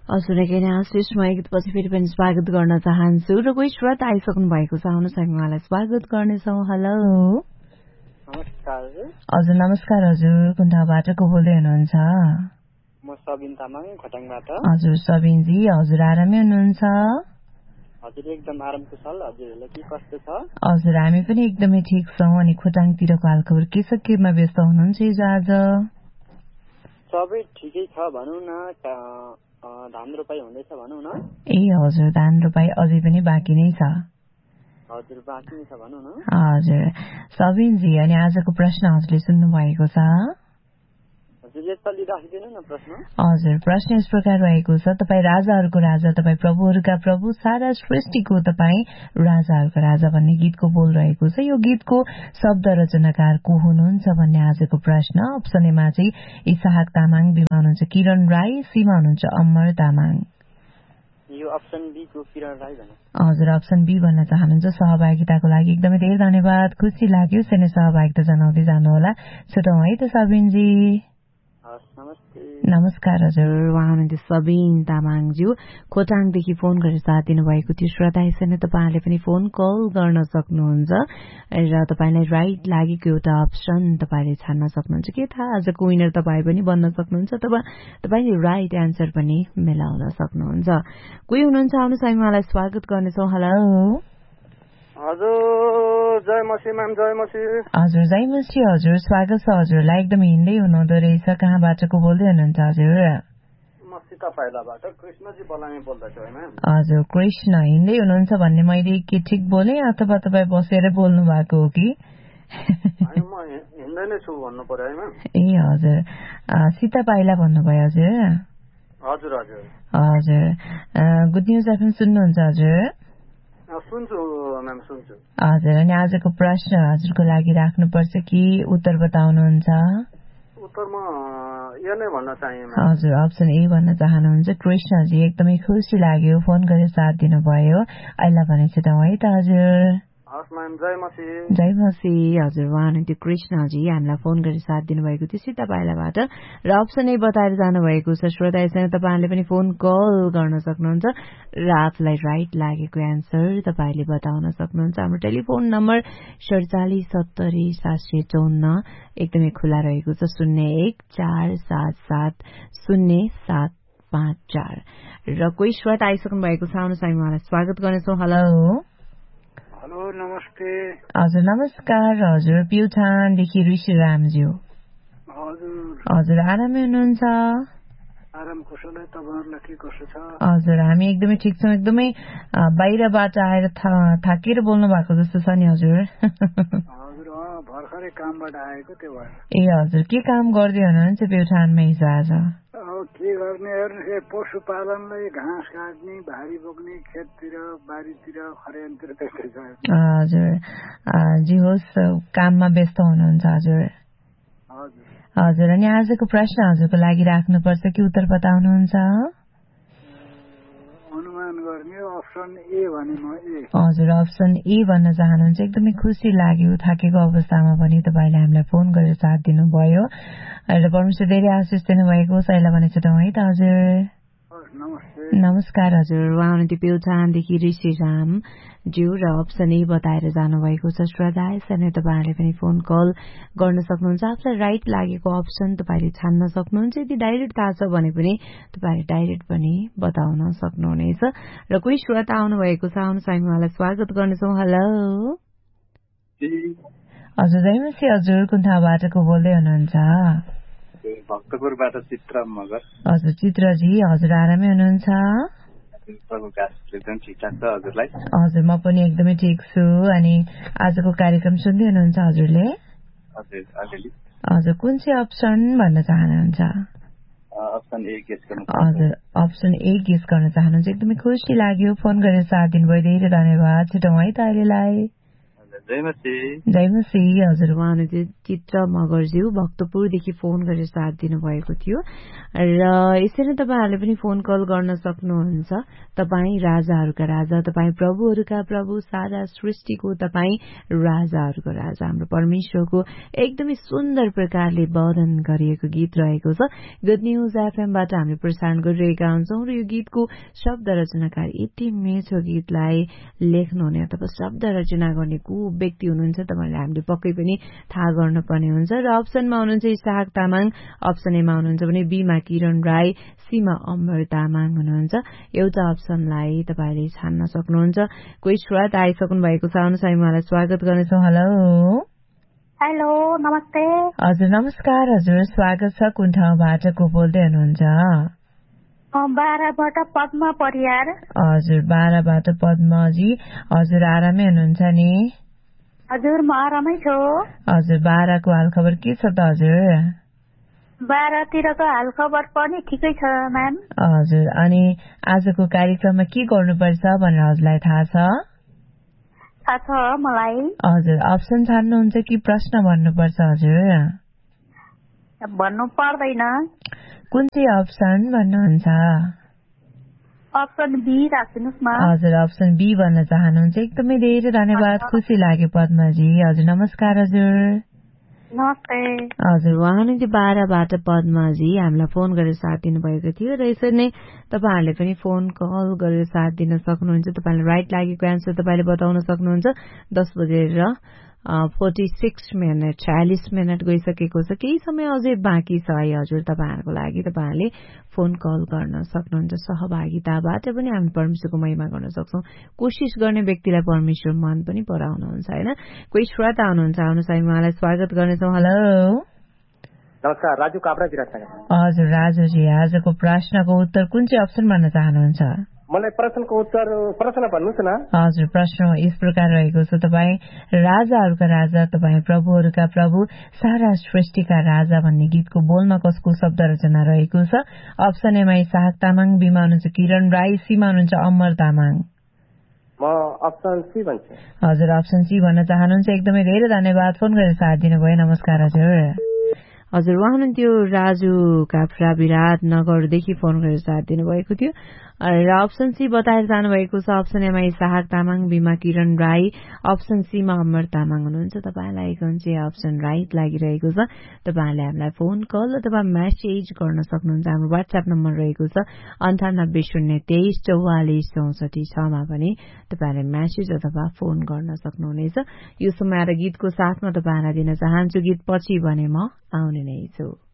हजुरकै नै आशिषमा गीतपछि फेरि पनि स्वागत गर्न चाहन्छु र कोही श्रोता आइसक्नु भएको छ आउनुहोस् हामी उहाँलाई स्वागत गर्नेछौँ। हेलो नमस्कार हजुर। नमस्कार हजुर, कुन ठाउँबाट को बोल्दै हुनुहुन्छ? म सबिन तामाङ खटाङबाट। हजुर सबिनजी, हजुर आरामै हुनुहुन्छ? हजुर एकदम आराम कुशल। हजुरहरूलाई के कस्तो छ? हजुर हामी पनि एकदमै ठिक छौँ। अनि खोटाङतिरको हालखबर के छ, केमा व्यस्त हुनुहुन्छ हिजो आज? सबै ठिकै छ भनौँ न, धान रोपाई हुँदैछ भनौँ न। ए हजुर, धान रोपाई अझै पनि बाँकी नै छ? हजुर बाँकी नै छ भनौँ न। हजुर सबिनजी, अनि आजको प्रश्न हजुरले सुन्नु भएको छ? हजुरले चलिराखिदिनु न प्रश्न। हजुर प्रश्न यस प्रकार रहेको छ, तपाईँ राजाहरूको राजा, तपाईँ प्रभुहरूका प्रभु, सारा सृष्टिको तपाईँ राजाहरूको राजा भन्ने गीतको बोल रहेको छ। यो गीतको शब्द रचनाकार को हुनुहुन्छ भन्ने आजको प्रश्न। अप्सन एमा चाहिँ इसाहक तामाङ, बीमा हुनुहुन्छ किरण राई, सीमा हुनुहुन्छ अमर तामाङ। यो अप्सन बी को किरण राई भन। हजुर अप्सन बी भन्न चाहनुहुन्छ। सहभागिताको लागि एकदमै धेरै धन्यवाद, खुसी लाग्यो। सेने सहभागिता जनाउँदै जानुहोला। छुटौँ है त सबिनजी। नमस्कार हजुर। उहाँ हुनुहुन्थ्यो सबिन तामाङज्यू, खोटाङदेखि फोन गरेर साथ दिनुभएको थियो। श्रोता यसरी नै तपाईँले पनि फोन कल गर्न सक्नुहुन्छ र तपाईँलाई राइट लागेको एउटा अप्सन तपाईँले छान्न सक्नुहुन्छ। के थाहा, आजको विनर तपाईँ पनि बन्न सक्नुहुन्छ अथवा तपाईँले राइट एन्सर पनि मिलाउन सक्नुहुन्छ। कोही हुनुहुन्छ, आउनुहोस् हामी उहाँलाई स्वागत गर्नेछौँ। हेलो हजुर, जय मसी म्याम, जय मसी। हजुर जय मसी हजुर, स्वागत छ हजुरलाई। एकदम हिँड्दै हुनुहुँदो रहेछ, कहाँबाट को बोल्दै हुनुहुन्छ हजुर? म सीता पाइलाबाट कृष्णजी बोलाउने बोल्दैछु है म्याम। हजुर कृष्ण, हिँड्दै हुनुहुन्छ भन्ने मैले के ठिक बोलेँ अथवा तपाईँ बसेर बोल्नु भएको हो कि? म हिँड्दै नै छु भन्नु पर्यो है म्याम। ए हजुर, सीता पाइला भन्नुभयो हजुर? हजुर हजुर हजुर। गुड न्युज एफएम सुन्नुहुन्छ हजुर? सुन्छु म्याम, सुन्छु। हजुर, अनि आजको प्रश्न हजुरको लागि राख्नुपर्छ कि उत्तर बताउनुहुन्छ? उत्तर म यो नै भन्न चाहे। हजुर अप्सन ए भन्न चाहनुहुन्छ। कृष्णजी एकदमै खुसी लाग्यो, फोन गरेर साथ दिनुभयो। अहिले भनेपछि त है त हजुर? हस् म्याम, जय मसी। जय मसी हजुर। उहाँ हुनुहुन्थ्यो कृष्णजी, हामीलाई फोन गरेर साथ दिनुभएको थियो सीता पाइलाबाट र अप्सन ए बताएर जानुभएको छ। श्रोता यसरी तपाईँले पनि फोन कल गर्न सक्नुहुन्छ र आफूलाई राइट लागेको एन्सर तपाईँले बताउन सक्नुहुन्छ। हाम्रो टेलिफोन नम्बर 4770 एकदमै खुला रहेको छ, 01477075 र कोही श्रोता आइसक्नु भएको छ, आउनुहोस् हामी उहाँलाई स्वागत गर्नेछौँ। हेलो हेलो नमस्ते। हजुर नमस्कार हजुर, प्युठानदेखि ऋषिरामज्यू। हजुर आरामै हुनुहुन्छ? आराम कुशल है, तपाईहरुलाई के कसो छ? हजुर हामी एकदमै ठिक छौँ। एकदमै बाहिरबाट आएर थाकेर बोल्नु भएको जस्तो छ नि हजुर? हजुर भर्खरै कामबाट आएको, त्यो भएर। ए हजुर, के काम गर्दै हुनुहुन्छ प्युठानमा हिजो आज? के गर्ने, पशुपालनलाई घाँस काट्ने, भारी बोक्ने, खेततिर बारीतिर खरियानतिर त्यस्तै छ। हजुर जे होस्, काममा व्यस्त हुनुहुन्छ हजुर? हजुर हजुर। अनि आजको प्रश्न हजुरको लागि राख्नुपर्छ कि उत्तर बताउनुहुन्छ? अनुमान गर्ने अप्सन ए भने म ए। हजुर अप्सन ए भन्न चाहनुहुन्छ। एकदमै खुसी लाग्यो, थाकेको अवस्थामा पनि तपाईँले हामीलाई फोन गरेर साथ दिनुभयो र परमेश्वर धेरै आशिष दिनुभएको छ। अहिले भने छुटौँ है त हजुर? नमस्कार हजुर। उहाँ हुनुहुन्थ्यो प्युठानदेखि ऋषिराम ज्यू र अप्सन ए बताएर जानुभएको छ। श्रद्धा यसरी तपाईँहरूले पनि फोन कल गर्न सक्नुहुन्छ। आफूलाई राइट लागेको अप्सन तपाईँले छान्न सक्नुहुन्छ। यदि डाइरेक्ट थाहा छ भने पनि तपाईँले डाइरेक्ट पनि बताउन सक्नुहुनेछ र कोही श्रोता आउनुभएको छ, आउनुहोस् हामी उहाँलाई स्वागत गर्नेछौँ। हेलो हजुर जय मसी हजुर, कुन ठाउँबाट को बोल्दै हुनुहुन्छ? भक्तपुरबाट चित्र मगर। हजुर चित्रजी, हजुर आरामै हुनुहुन्छ? हजुर म पनि एकदमै ठिक छु। अनि आजको कार्यक्रम सुन्दै हुनुहुन्छ हजुरले? हजुर कुन चाहिँ अप्सन भन्न चाहनुहुन्छ? हजुर अप्सन ए गेस गर्न चाहनुहुन्छ। एकदमै खुसी लाग्यो, फोन गरेर साथ दिनुभयो, धेरै धन्यवाद। छुटौँ है त अहिलेलाई? जयमसी हजुर उहाँले चित्र मगरज्यू भक्तपुरदेखि फोन गरेर साथ दिनुभएको थियो र यसरी तपाईँहरूले पनि फोन कल गर्न सक्नुहुन्छ। तपाईँ राजाहरूका राजा, तपाईँ प्रभुहरूका प्रभु, सारा सृष्टिको तपाईँ राजाहरूको राजा, हाम्रो परमेश्वरको एकदमै सुन्दर प्रकारले वर्णन गरिएको गीत रहेको छ। गुड न्यूज एफएमबाट हामीले प्रसारण गरिरहेका हुन्छौं र यो गीतको शब्द रचनाकार यति मिठो गीतलाई लेख्नुहुने अथवा शब्द रचना गर्ने को व्यक्ति हुनुहुन्छ तपाईँले हामीले पक्कै पनि थाहा गर्नुपर्ने हुन्छ। र अप्सनमा हुनुहुन्छ इसाहक तामाङ, अप्सन एमा हुनुहुन्छ भने बीमा किरण राई, सीमा अमर तामाङ हुनुहुन्छ। एउटा अप्सनलाई तपाईँले छान्न सक्नुहुन्छ। कोही श्रोता आइसक्नु भएको छ, अनुसार उहाँलाई स्वागत गर्नेछौँ। हेलो नमस्ते। हजुर नमस्कार, हजुर स्वागत छ। कुन ठाउँबाट को बोल्दै हुनुहुन्छ? बाराबाट पद्मा परियार। हजुर बाराबाट पद्माजी, हजुर आरामै हुनुहुन्छ नि? हजुर म आरामै छु। हजुर बाराको हालखबर के छ त हजुर? बारातिरको हालखबर पनि ठिकै छ म्याम। हजुर अनि आजको कार्यक्रममा के गर्नुपर्छ भनेर हजुरलाई थाहा छ? थाहा छ मलाई। हजुर अप्सन छान्नुहुन्छ कि प्रश्न भन्नुपर्छ हजुर? भन्नु पर्दैन। कुन चाहिँ अप्सन भन्नुहुन्छ? अप्सन बी राखिदिनुहोस् न। हजुर अप्सन बी भन्न चाहनुहुन्छ। एकदमै धेरै धन्यवाद, खुसी लाग्यो पद्माजी। हजुर नमस्कार हजुर। नमस्ते। हजुर उहाँले बाराबाट पद्माजी हामीलाई फोन गरेर साथ दिनुभएको थियो र यसरी नै तपाईँहरूले पनि फोन कल गरेर साथ दिन सक्नुहुन्छ। तपाईँलाई राइट लागेको एन्सर तपाईँले बताउन सक्नुहुन्छ। 10 बजेर 46 मिनट 46 मिनट गइसकेको छ। केही समय अझै बाँकी छ है हजुर तपाईँहरूको लागि। तपाईँहरूले फोन कल गर्न सक्नुहुन्छ। सहभागिताबाट पनि हामी परमेश्वरको महिमा गर्न सक्छौं। कोशिश गर्ने व्यक्तिलाई परमेश्वर मन पनि पराउनुहुन्छ हैन। कोही श्रोता हुनुहुन्छ, आउनुहोस् हामी उहाँलाई स्वागत गर्नेछौँ। हेलो नमस्कार, राजु काप्रा विराटनगर। हजुर राजुजी, आजको प्रश्नको उत्तर कुन चाहिँ अप्सन भन्न चाहनुहुन्छ? मलाई प्रश्नको उत्तर प्रश्न भन्नुहोस् न। हजुर प्रश्न यस प्रकार रहेको छ। तपाईँ राजाहरूका राजा, तपाईँ प्रभुहरूका प्रभु, सारा सृष्टिका राजा भन्ने गीतको बोलमा कसको शब्द रचना रहेको छ? अप्सन एमा इसाहक तामाङ, बीमा हुनुहुन्छ किरण राई, सीमा हुनुहुन्छ अमर तामाङ। म अप्सन सी भन्छु। हजुर अप्सन सी भन्न चाहनुहुन्छ। एकदमै धेरै धन्यवाद फोन गरेर साथ दिनुभयो। नमस्कार हजुर। हजुर उहाँ हुनुहुन्थ्यो राजु काफ्रा विराटनगरदेखि फोन गरेर साथ दिनुभएको थियो र अप्सन सी बताएर जानुभएको छ। अप्सन एमा इसाहक तामाङ, बीमा किरण राई, अप्सन सीमा अमर तामाङ हुनुहुन्छ। तपाईँलाई कुन चाहिँ अप्सन राइट लागिरहेको छ? तपाईँहरूले हामीलाई फोन कल अथवा मेसेज गर्न सक्नुहुन्छ। हाम्रो व्हाट्सएप नम्बर रहेको छ 9802234464 मा पनि तपाईँहरूले मेसेज अथवा फोन गर्न सक्नुहुनेछ। यो समय गीतको साथमा तपाईँहरूलाई दिन चाहन्छु। गीत पछि भने म आउने नै छु।